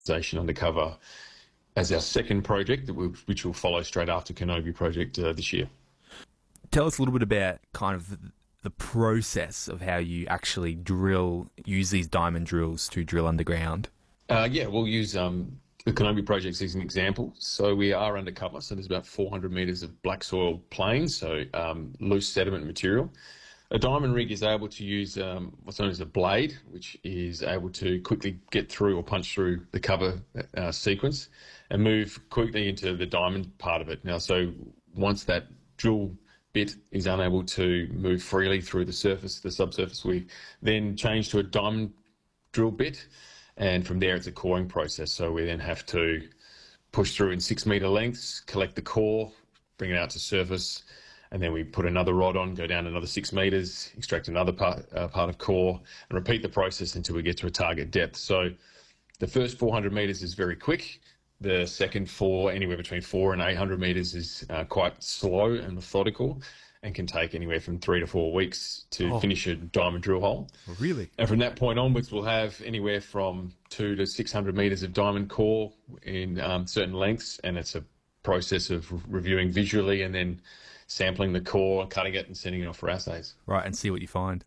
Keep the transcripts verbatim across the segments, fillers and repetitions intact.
undercover as our second project, which will follow straight after Kenobi project uh, this year. Tell us a little bit about kind of the process of how you actually drill, use these diamond drills to drill underground. Uh, yeah, we'll use um, the Kenobi project as an example. So we are undercover, so there's about four hundred metres of black soil plain, so um, loose sediment material. A diamond rig is able to use um, what's known as a blade, which is able to quickly get through or punch through the cover uh, sequence and move quickly into the diamond part of it. Now, so once that drill bit is unable to move freely through the surface, the subsurface, we then change to a diamond drill bit, and from there it's a coring process. So we then have to push through in six metre lengths, collect the core, bring it out to surface, and then we put another rod on, go down another six metres, extract another part, uh, part of core, and repeat the process until we get to a target depth. So the first four hundred metres is very quick. The second four, anywhere between four and eight hundred metres, is uh, quite slow and methodical and can take anywhere from three to four weeks to oh. finish a diamond drill hole. Really? And from that point onwards, we'll have anywhere from two to six hundred metres of diamond core in um, certain lengths, and it's a process of reviewing visually and then sampling the core, cutting it and sending it off for assays. Right, and see what you find.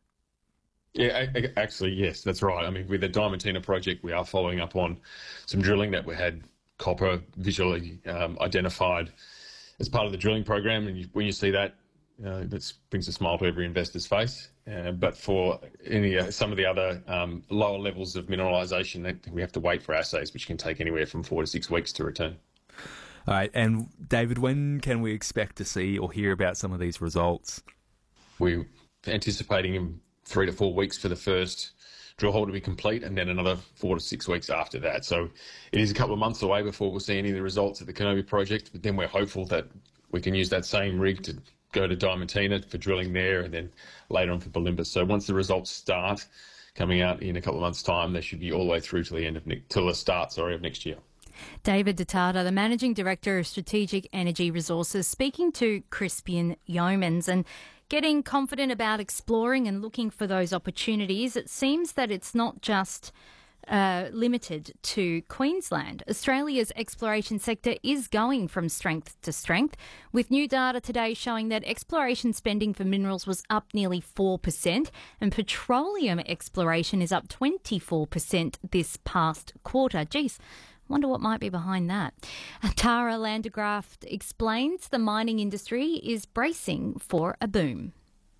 Yeah, actually, yes, that's right. I mean, with the Diamantina project, we are following up on some drilling that we had copper visually um, identified as part of the drilling program, and you, when you see that, uh, that brings a smile to every investor's face. Uh, but for any uh, some of the other um, lower levels of mineralisation, we have to wait for assays, which can take anywhere from four to six weeks to return. All right, and David, when can we expect to see or hear about some of these results? We're anticipating in three to four weeks for the first drill hole to be complete, and then another four to six weeks after that. So it is a couple of months away before we'll see any of the results of the Kenobi project, but then we're hopeful that we can use that same rig to go to Diamantina for drilling there, and then later on for Bulimba. So once the results start coming out in a couple of months' time, they should be all the way through to the end of ne- till the start, sorry, of next year. David Detata, the Managing Director of Strategic Energy Resources, speaking to Crispian Yeomans. And getting confident about exploring and looking for those opportunities, it seems that it's not just uh, limited to Queensland. Australia's exploration sector is going from strength to strength, with new data today showing that exploration spending for minerals was up nearly four percent and petroleum exploration is up twenty-four percent this past quarter. Geez, wonder what might be behind that. Tara Landegraft explains the mining industry is bracing for a boom.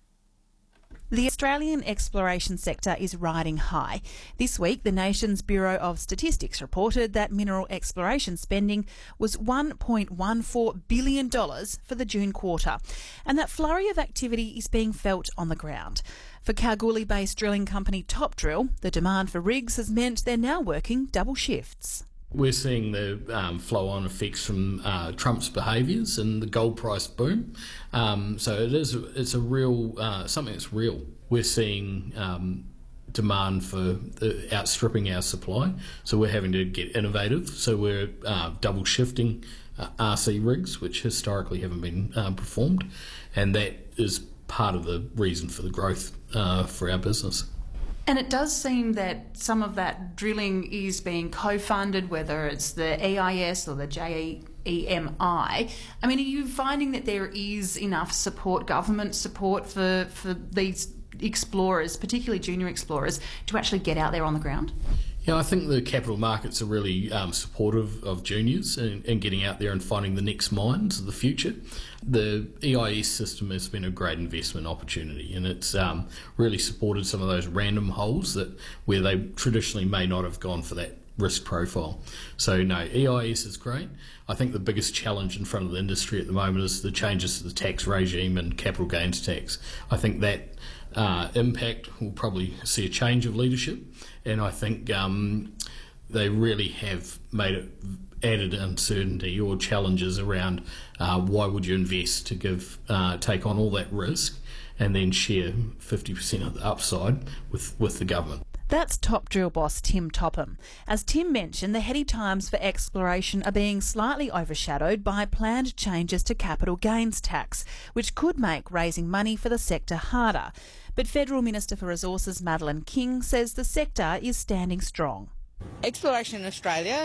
The Australian exploration sector is riding high. This week, the nation's Bureau of Statistics reported that mineral exploration spending was one point one four billion dollars for the June quarter, and that flurry of activity is being felt on the ground. For Kalgoorlie-based drilling company Top Drill, the demand for rigs has meant they're now working double shifts. We're seeing the um, flow-on effects from uh, Trump's behaviours and the gold price boom. Um, so it is it's a real uh, something that's real. We're seeing um, demand for the, outstripping our supply, so we're having to get innovative. So we're uh, double shifting uh, R C rigs, which historically haven't been uh, performed, and that is part of the reason for the growth uh, for our business. And it does seem that some of that drilling is being co-funded, whether it's the E I S or the J E M I. I mean, are you finding that there is enough support, government support for, for these explorers, particularly junior explorers, to actually get out there on the ground? Yeah, I think the capital markets are really um, supportive of juniors and, and getting out there and finding the next mines of the future. The E I S system has been a great investment opportunity, and it's um, really supported some of those random holes that where they traditionally may not have gone for that risk profile. So no, E I S is great. I think the biggest challenge in front of the industry at the moment is the changes to the tax regime and capital gains tax. I think that uh, impact will probably see a change of leadership, and I think um, they really have made it added uncertainty or challenges around uh, why would you invest to give uh, take on all that risk and then share fifty percent of the upside with, with the government. That's Top Drill boss Tim Topham. As Tim mentioned, the heady times for exploration are being slightly overshadowed by planned changes to capital gains tax, which could make raising money for the sector harder. But Federal Minister for Resources Madeleine King says the sector is standing strong. Exploration in Australia